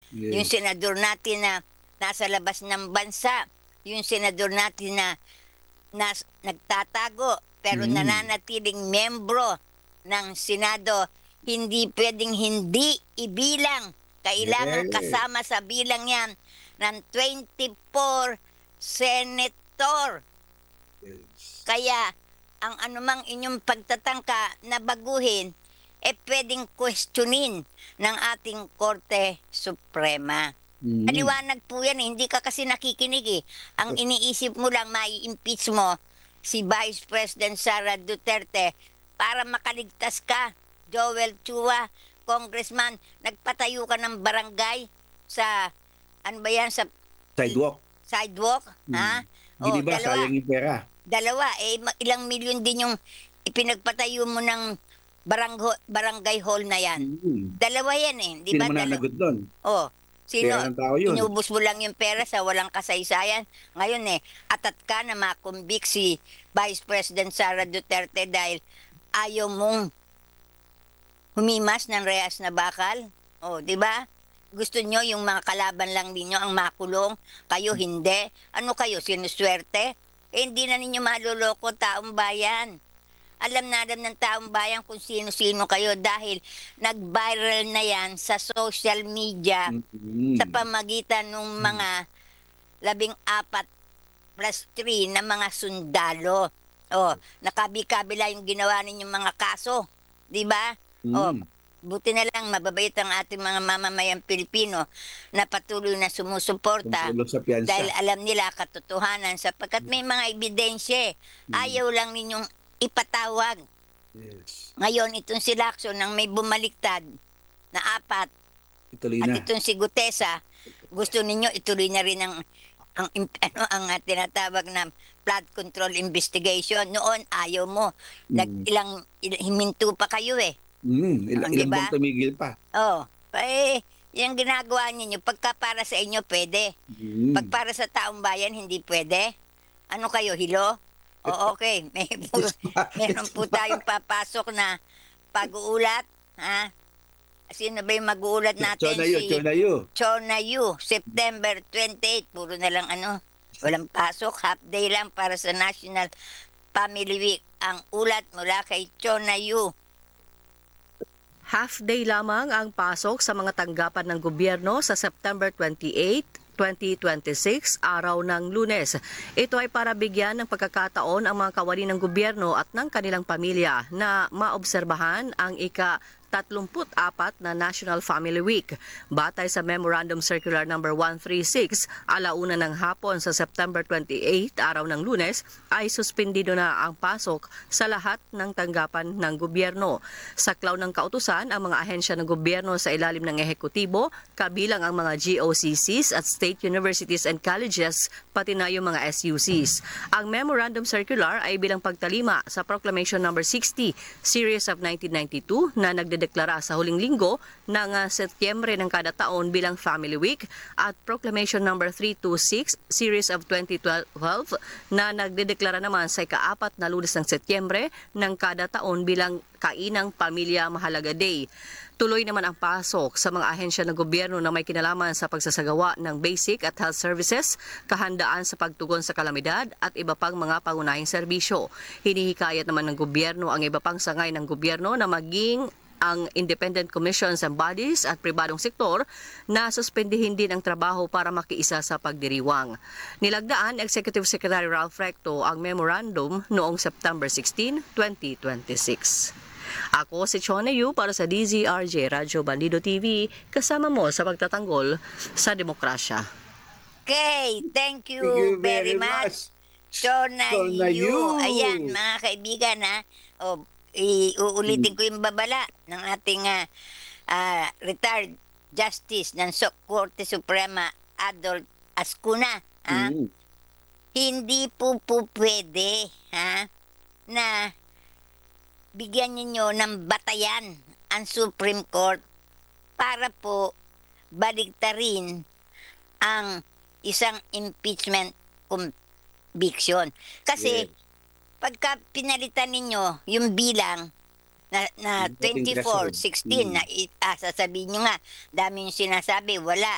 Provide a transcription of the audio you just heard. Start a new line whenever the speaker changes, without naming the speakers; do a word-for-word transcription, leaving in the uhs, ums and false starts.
Yung
Yes.
senador natin na nasa labas ng bansa, yung senador natin na nas nagtatago pero
Mm.
nananatiling miyembro ng Senado, hindi puwedeng hindi ibilang. Kailangang
Yes.
kasama sa bilang 'yan ng twenty-four senator.
Yes.
Kaya ang anumang inyong pagtatangka na baguhin, eh, puwedeng questionin ng ating Korte Suprema.
Mm.
Maliwanag po 'yan, eh, hindi ka kasi nakikinig, eh. Ang iniisip mo lang mai-impeach mo si Vice President Sara Duterte para makaligtas ka. Joel Chua, Congressman, nagpatayo ka ng barangay sa ano ba 'yan, sa
Sidewalk.
sidewalk, ha?
Mm. 'Di
Oh,
ba
dalawa.
sayang yung pera?
Dalawa, eh, ma ilang milyon din yung ipinagpatayo mo ng barangho barangay hall na 'yan.
Mm.
Dalawa 'yan, eh, 'di
Sino
ba dala
mananagot dun?
oh, sino
Pera ng tao yun.
inubos mo lang yung pera sa walang kasaysayan. Ngayon, eh, atat ka na makumbik si Vice President Sara Duterte dahil ayaw mong humimas ng rehas na bakal. Oh, 'di ba? Gusto niyo yung mga kalaban lang ninyo ang makulong, kayo hindi. Ano kayo, sinusuwerte? Eh, hindi na ninyo maloloko taong bayan. Alam na alam ng taong bayan kung sino-sino kayo dahil nag-viral na yan sa social media sa
Mm.
pamagitan ng mga labing apat plus three na mga sundalo. Oh, nakabi-kabila yung ginawa ninyong mga kaso, 'di ba? Oh,
Mm.
buti na lang mababait ang ating mga mamamayang Pilipino na patuloy na sumusuporta
Tungkulong sa piyansa.
dahil alam nila katotohanan sapagkat may mga ebidensya, eh.
Mm.
Ayaw lang ninyong ipatawag.
Yes.
Ngayon itong si Lacson ang may bumaliktad na apat
Ituloy
at
na.
itong si Gutesa, gusto ninyo ituloy na rin ang ang im ano, ang, ah, tinatawag na flood control investigation. Noon ayaw mo, nag
Mm.
ilang ila himinto pa kayo, eh.
Mm, ila
Oh, 'di
ilang
ba?
buwang tumigil pa.
Oh, eh, yang ginagawa ninyo pagka para sa inyo puwede, 'pag
Mm.
para sa taong bayan hindi puwede? Ano kayo, hilo? O okey, may pu
Yes pa,
meron
yes
po
pa.
tayong papasok na pag-uulat, ha? Sino ba yung mag-uulat natin?
Chona yu,
Si
Chona yu.
Chona Yu, September twenty-eight, puro na lang ano, walang pasok, half day lang para sa National Family Week. Ang ulat mula kay Chona Yu.
Half-day lamang ang pasok sa mga tanggapan ng gobyerno sa September twenty-eighth, twenty twenty-six, araw ng Lunes. Ito ay para bigyan ng pagkakataon ang mga kawani ng gobyerno at ng kanilang pamilya na maobserbahan ang ika tatlumput apat na National Family Week. Batay sa Memorandum Circular number one thirty-six, alauna ng hapon sa September twenty-eighth, araw ng Lunes, ay suspendido na ang pasok sa lahat ng tanggapan ng gobyerno. Saklaw ng kautusan ang mga ahensya ng gobyerno sa ilalim ng ehekutibo, kabilang ang mga G O C Cs at state universities and colleges, pati na yung mga S U Cs. Ang Memorandum Circular ay bilang pagtalima sa Proclamation number sixty, Series of nineteen ninety-two na nagdedeklara sa huling linggo ng uh, Setyembre ng kada taon bilang Family Week at Proclamation number three twenty-six, Series of twenty twelve na nagdedeklara naman sa ikaapat na Lunes ng Setyembre ng kada taon bilang Kainang Pamilya Mahalaga Day. Tuloy naman ang pasok sa mga ahensya ng gobyerno na may kinalaman sa pagsasagawa ng basic at health services, kahandaan sa pagtugon sa kalamidad at iba pang mga pangunahing serbisyo. Hinihikayat naman ng gobyerno ang iba pang sangay ng gobyerno na maging ang independent commissions and bodies at pribadong sektor na suspendihin din ang trabaho para makiisa sa pagdiriwang. Nilagdaan Executive Secretary Ralph Recto ang memorandum noong September sixteenth, twenty twenty-six. Ako si Chona Yu para sa D Z R J Radyo Bandido T V, kasama mo sa pagtatanggol sa demokrasya.
Okay, thank you,
Thank you
very
very
much.
much.
Chona
Chona
Yu.
Yu.
Ayan, mga kaibigan, ha. O, iuulitin ko yung babala ng ating ah, ah, retired justice ng Su- Korte Suprema, Adolf Ascuna. Ha?
Mm.
Hindi po po pwede, ha, na bigyan ninyo ng batayan ang Supreme Court para po baligtarin ang isang impeachment conviction. Kasi
Yes.
pagka pinalitan ninyo yung bilang na, na
Yung voting
twenty-four,
threshold.
sixteen,
Mm.
na i- ah, sasabihin nyo nga, dami yung sinasabi, wala.